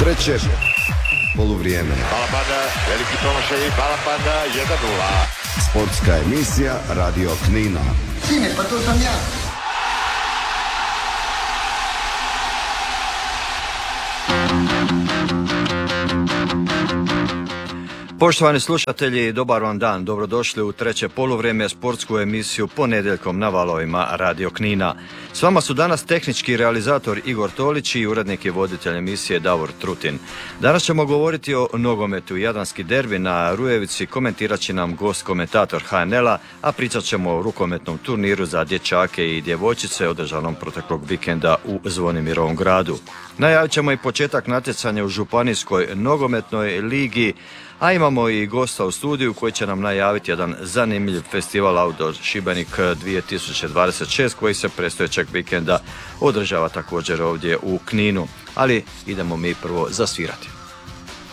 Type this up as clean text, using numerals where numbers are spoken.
treće poluvrijeme. Balabanda, veliki promašaj, Balabanda, 1:0. Sportska emisija Radio Knina. Sine, pa to sam ja. Poštovani slušatelji, dobar vam dan, dobrodošli u treće poluvrijeme, sportsku emisiju ponedjeljkom na valovima Radio Knina. S vama su danas tehnički realizator Igor Tolić i urednik i voditelj emisije Davor Trutin. Danas ćemo govoriti o nogometu. Jadranski derbi na Rujevici komentirat će nam gost komentator HNL-a, a pričat ćemo o rukometnom turniru za dječake i djevojčice održanom proteklog vikenda u Zvonimirovom gradu. Najavit ćemo i početak natjecanja u Županijskoj nogometnoj ligi, a imamo i gosta u studiju koji će nam najaviti jedan zanimljiv festival Outdoor Šibenik 2026 koji se predstojećeg vikenda održava također ovdje u Kninu. Ali idemo mi prvo zasvirati.